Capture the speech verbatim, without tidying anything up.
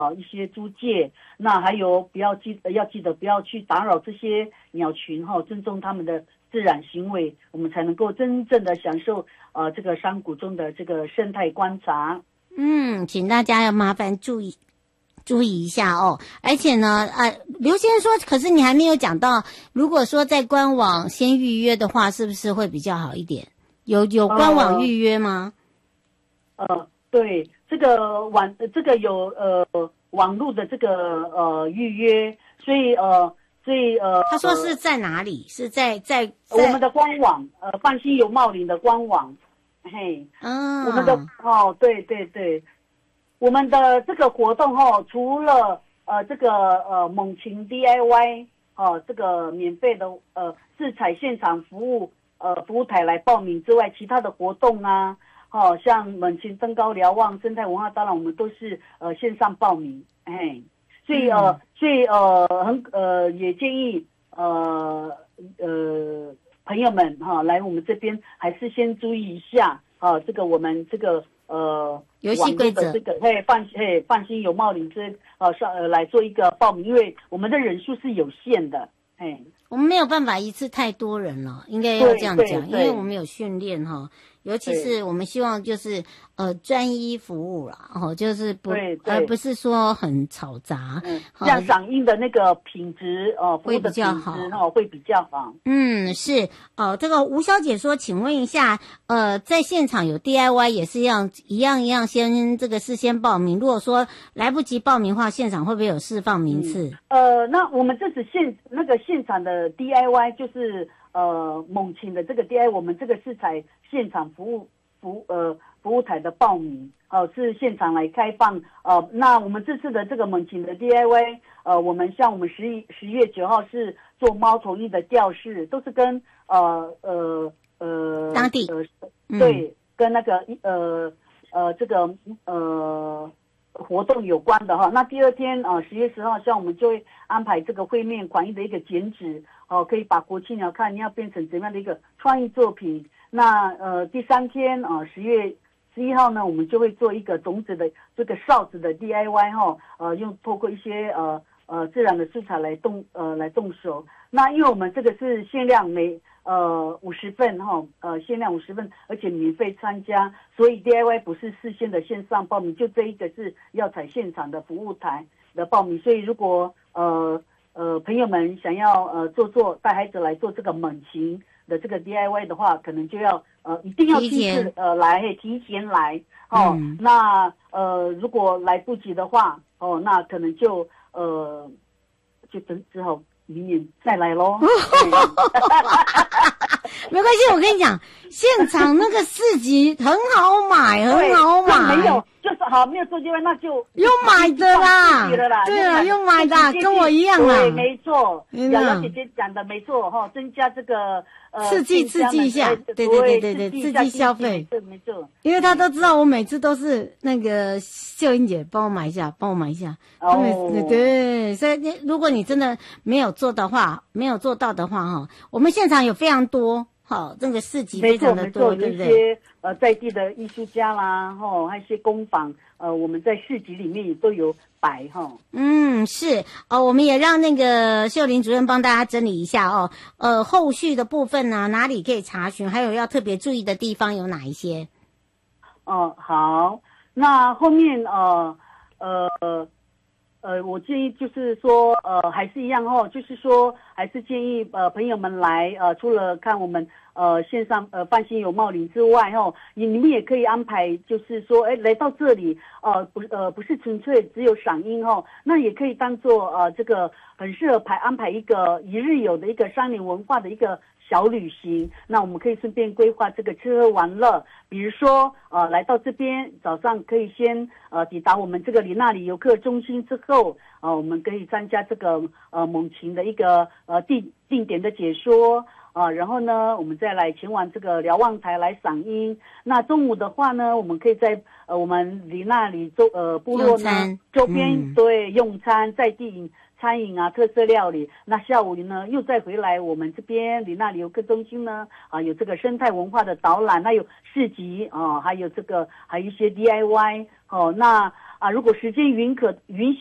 呃一些租借，那还有不要记要记得不要去打扰这些鸟群哈、哦，尊重他们的自然行为，我们才能够真正的享受呃这个山谷中的这个生态观察。 嗯，请大家要麻烦注意。注意一下哦，而且呢，呃，刘先生说，可是你还没有讲到，如果说在官网先预约的话，是不是会比较好一点？有有官网预约吗？ 呃，呃对，这个网这个有呃网络的这个呃预约，所以呃所以呃， 他说是在哪里？是在在, 在我们的官网，呃，放心游茂林的官网，嘿， 啊， 我们的哦，对对对。我们的这个活动哦，除了呃这个呃猛禽 D I Y 哦这个免费的呃制采现场服务呃服务台来报名之外，其他的活动啊，哦像猛禽登高瞭望生态文化，当然我们都是呃线上报名，哎，所以呃、嗯、所以呃很呃也建议呃呃朋友们哈、哦、来我们这边还是先注意一下啊、哦、这个我们这个呃。 游戏规则这个嘿放嘿放心有茂林这呃上呃来做一个报名，因为我们的人数是有限的，嘿， 我们没有办法一次太多人了，应该要这样讲，因为我们有训练哈，尤其是我们希望就是呃专一服务啦，哦，就是不而不是说很嘈杂， 嗯，这样嗓音的那个品质哦、呃、 会比较好哦会比较好。 嗯，是哦，这个吴小姐说，请问一下，呃，在现场有 D I Y 也是一样一样一样先这个事先报名，如果说来不及报名的话，现场会不会有释放名次？ 嗯、呃，那我们这次现那个现场的 D I Y 就是呃猛禽的这个 D I Y， 我们这个是采现场服务服呃服务台的报名，哦、呃、是现场来开放，呃，那我们这次的这个猛禽的 D I Y， 呃，我们像我们十一十月九号是做猫头鹰的吊饰，都是跟呃呃呃当地呃对、嗯、跟那个呃呃这个呃。活动有关的哈，那第二天啊，十月十号，像我们就会安排这个绘面款艺的一个剪纸，哦，可以把国庆鸟看你要变成怎样的一个创意作品。那呃，第三天啊，十月十一号呢，我们就会做一个种子的这个哨子的 D I Y 哈，呃，用透过一些呃呃自然的素材来动呃来动手。那因为我们这个是限量每呃五十份哈，呃限量五十份，而且免费参加，所以 D I Y 不是事先的线上报名，就这一个是要采现场的服务台的报名。所以如果呃呃朋友们想要呃做做带孩子来做这个猛禽的这个 D I Y 的话，可能就要呃一定要亲自呃来提前来哦。嗯、那呃如果来不及的话哦，那可能就呃就只只好。明年再来咯。 没关系，我跟你讲，现场那个市集很好买，很好买。 没有，就是好没有做机会，那就用买的啦。对啊，用买的，跟我一样啦。 对，没错。瑶瑶姐姐讲的没错哈，增加这个呃刺激刺激一下，对对对对对，刺激消费。 对，没错。 因为他都知道我每次都是那个秀英姐帮我买一下，帮我买一下。哦。对，所以你如果你真的没有做的话，没有做到的话哈，我们现场有非常多。好，这个市集非常的多，对不对？ 有一些呃在地的艺术家啦，哈，还有一些工坊，呃，我们在市集里面也都有摆哈。 嗯，是哦，我们也让那个秀玲主任帮大家整理一下哦。呃，后续的部分呢，哪里可以查询？还有要特别注意的地方有哪一些？ 哦、呃，好，那后面呃呃。呃，我建议就是说，呃，还是一样哦，就是说，还是建议呃朋友们来，呃，除了看我们呃线上呃放心有茂林之外，哦，你你们也可以安排，就是说，哎，来到这里，呃，不呃不是纯粹只有赏樱哦，那也可以当做呃这个很适合排安排一个一日游的一个山林文化的一个小旅行。那我们可以顺便规划这个吃喝玩乐，比如说呃来到这边早上可以先呃抵达我们这个里那里游客中心之后，呃我们可以参加这个呃猛禽的一个呃定定点的解说啊、呃，然后呢我们再来前往这个瞭望台来赏樱。那中午的话呢，我们可以在呃我们里那里周呃部落呢周边、嗯、对用餐在地餐饮啊，特色料理。那下午呢，又再回来我们这边里那里游客中心呢，啊，有这个生态文化的导览，还有市集啊，还有这个还有一些 D I Y 哦。那啊，如果时间允可允